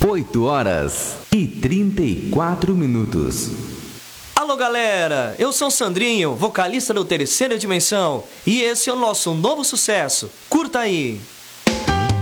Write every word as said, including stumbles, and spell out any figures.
oito horas e trinta e quatro minutos. Alô galera, eu sou o Sandrinho, vocalista do Terceira Dimensão, e esse é o nosso novo sucesso. Curta aí!